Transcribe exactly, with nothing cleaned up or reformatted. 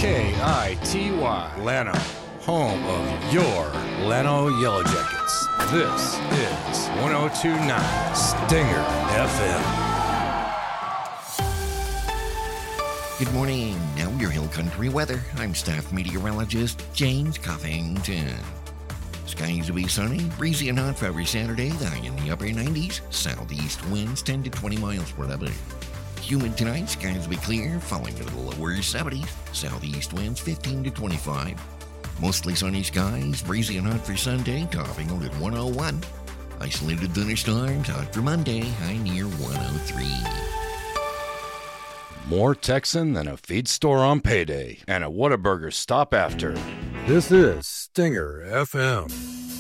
K I T Y, Llano, home of your Llano Yellow Jackets. This is one oh two point nine Stinger F M. Good morning. Now your Hill Country weather. I'm staff meteorologist James Coffington. Skies will be sunny, breezy and hot for every Saturday, the high in the upper nineties. Southeast winds ten to twenty miles per hour. Humid tonight, skies will be clear, falling to the lower seventies. Southeast winds fifteen to twenty-five. Mostly sunny skies, breezy and hot for Sunday, topping out at one oh one. Isolated thunderstorms hot for Monday, high near one oh three. More Texan than a feed store on payday and a Whataburger stop after. This is Stinger F M.